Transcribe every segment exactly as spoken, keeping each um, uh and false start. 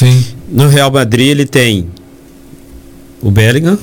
Sim. No Real Madrid ele tem o Bellingham,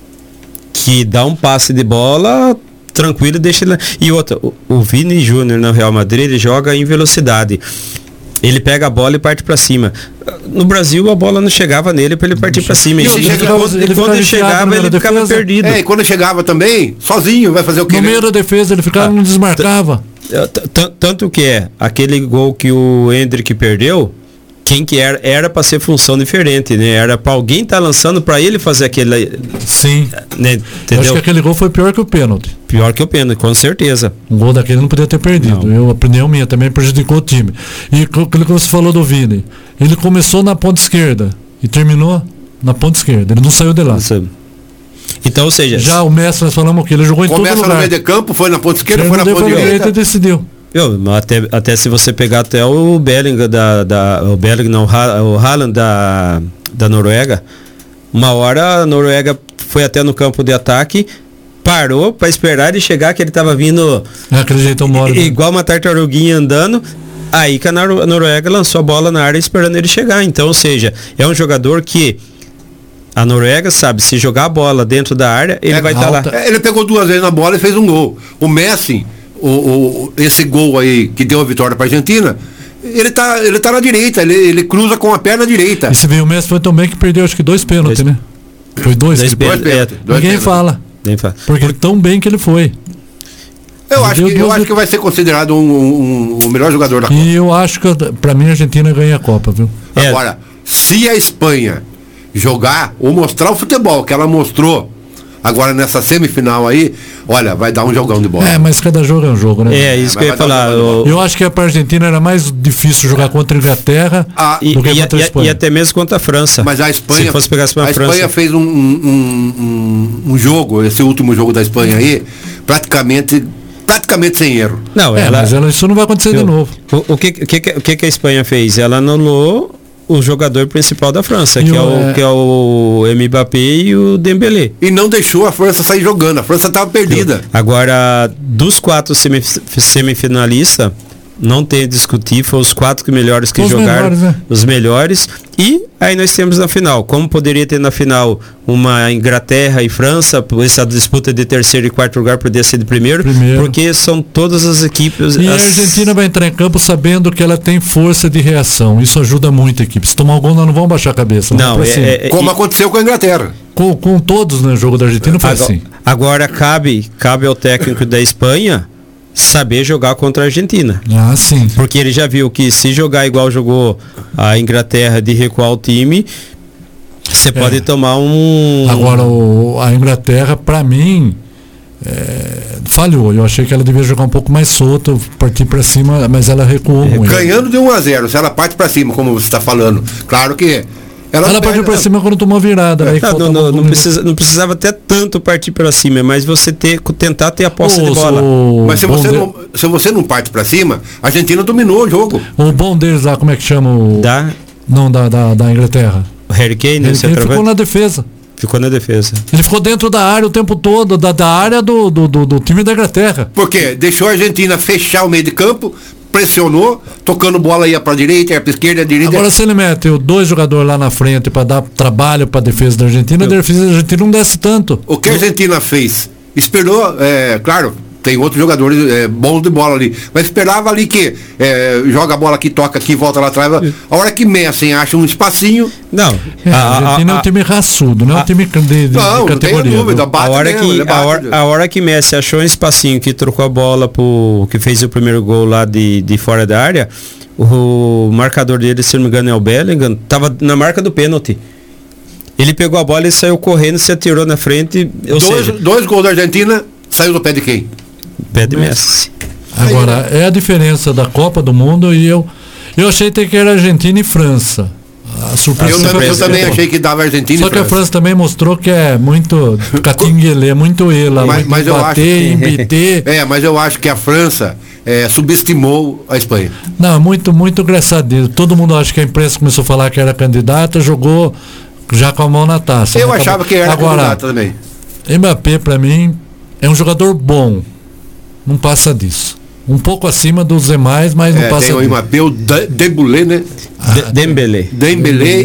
que dá um passe de bola tranquilo, deixa ele... E outra, o, o Vini Júnior no Real Madrid, ele joga em velocidade. Ele pega a bola e parte para cima. No Brasil, a bola não chegava nele para ele partir para cima. E ele ele ficava, quando ele ele, quando ele chegava, ele ficava defesa. perdido. É, e quando chegava também, sozinho, vai fazer o quê? No meio da defesa, ele ficava, ah, não desmarcava. Tanto que é, aquele gol que o Endrick perdeu, quem que era, era para ser função diferente, né? Era para alguém estar tá lançando para ele fazer aquele... Sim. Né? Entendeu? Eu acho que aquele gol foi pior que o pênalti. Pior que o pênalti, com certeza. Um gol daquele não podia ter perdido. Não. Eu, a opinião minha, também prejudicou o time. E aquilo que você falou do Vini, ele começou na ponta esquerda e terminou na ponta esquerda. Ele não saiu de lá. Nossa. Então, ou seja... Já o Messi, nós falamos que ele jogou em todo lugar. Começa no meio de campo, foi na ponta esquerda, ele foi na ponta direita. direita e decidiu. Eu, até, até se você pegar até o Bellingham da, da o Bellingham não, o Haaland da, da Noruega, uma hora a Noruega foi até no campo de ataque, parou para esperar ele chegar, que ele estava vindo é, aquele jeito mole, igual uma tartaruguinha andando. Aí que a Noruega lançou a bola na área esperando ele chegar. Então, ou seja, é um jogador que a Noruega sabe, se jogar a bola dentro da área, ele é vai estar tá lá. Ele pegou duas vezes na bola e fez um gol. O Messi, o, o, esse gol aí que deu a vitória para a Argentina, ele tá, ele tá na direita, ele, ele cruza com a perna direita. E você viu, o Messi foi tão bem que perdeu acho que dois pênaltis, né? Foi dois. Dois pênaltis. pênaltis. É, ninguém fala. Nem fala. Porque tão bem que ele foi. Eu acho que, eu acho que vai ser considerado um, um, um, o melhor jogador da Copa. E eu acho que, pra mim, a Argentina ganha a Copa, viu? É. Agora, se a Espanha jogar ou mostrar o futebol que ela mostrou agora nessa semifinal aí, olha, vai dar um jogão de bola. É, mas cada jogo é um jogo, né? É, isso é, que eu ia falar. Um eu acho que para a Argentina era mais difícil jogar contra a Inglaterra ah, do que e, contra a Espanha. E até mesmo contra a França. Mas a Espanha, se fosse pegar a Espanha, a Espanha França. fez um, um, um, um jogo, esse último jogo da Espanha aí, praticamente praticamente sem erro. Não, é, ela, mas ela, isso não vai acontecer eu, de novo. O, o, que, o, que, o que a Espanha fez? Ela anulou o jogador principal da França, que, eu, é o, é... que é o Mbappé e o Dembélé. E não deixou a França sair jogando, a França estava perdida. Agora, dos quatro semif- semifinalistas, não tem a discutir, foram os quatro que melhores que os jogaram, melhores, né? os melhores. E aí nós temos na final, como poderia ter na final uma Inglaterra e França, essa disputa de terceiro e quarto lugar poderia ser de primeiro, primeiro. porque são todas as equipes. E as... a Argentina vai entrar em campo sabendo que ela tem força de reação, isso ajuda muito a equipe. Se tomar um gol, nós não vamos baixar a cabeça. Não, é, é, como e... aconteceu com a Inglaterra. Com, com todos no jogo da Argentina foi agora, assim. Agora cabe, cabe ao técnico da Espanha saber jogar contra a Argentina. Ah, sim. Porque ele já viu que se jogar igual jogou a Inglaterra de recuar o time, você é. pode tomar um... Agora, o, a Inglaterra, para mim, é, falhou. Eu achei que ela devia jogar um pouco mais solto, partir para cima, mas ela recuou é, muito. Ganhando de um a zero, se ela parte para cima, como você está falando, claro que... Ela, ela partiu para cima quando tomou virada. É, né, não, não, não, não, precisa, não precisava até tanto partir para cima, mas você ter, tentar ter a posse o, de bola. O, mas se você, não, se você não parte para cima, a Argentina dominou o jogo. O bom deles lá, como é que chama? O, da? Não, da, da, da Inglaterra. O Harry Kane, ele, ele ficou na defesa. Ficou na defesa. Ele ficou dentro da área o tempo todo, da, da área do, do, do, do time da Inglaterra. Por quê? Deixou a Argentina fechar o meio de campo, pressionou, tocando bola ia para a direita, ia para a esquerda, a direita. Agora se ele mete dois jogadores lá na frente para dar trabalho para a defesa da Argentina, a defesa da Argentina não desce tanto. O que a Argentina fez? Esperou, é, claro, tem outros jogadores é, bons de bola ali, mas esperava ali que é, joga a bola aqui, toca aqui, volta lá atrás. A hora que Messi acha um espacinho. Não, é, a, a Argentina a, a, é um time raçudo, não é um time de, de, não, de categoria. Não, dúvida, a hora mesmo, que a hora, a hora que Messi achou um espacinho, que trocou a bola pro que fez o primeiro gol lá de, de fora da área, o marcador dele, se não me engano é o Bellingham, tava na marca do pênalti. Ele pegou a bola e saiu correndo, se atirou na frente. Ou dois, seja, dois gols da Argentina, saiu do pé de quem? Pé de Messi. Agora, é a diferença da Copa do Mundo e eu eu achei até que era Argentina e França. A surpresa eu, também, eu também achei que dava Argentina Só e que França. a França também mostrou que é muito catinguelê, muito ela, mas, muito mas eu bater, acho, embiter. É, mas eu acho que a França é, subestimou a Espanha. Não, muito, muito engraçado. Todo mundo acha que a imprensa começou a falar que era candidata, jogou já com a mão na taça. Eu né? achava que era Agora, candidata também. Mbappé, para mim, é um jogador bom. Não passa disso. Um pouco acima dos demais, mas é, não passa tem o Mbappé, o Dembélé, né? Ah, Dembélé. Dembélé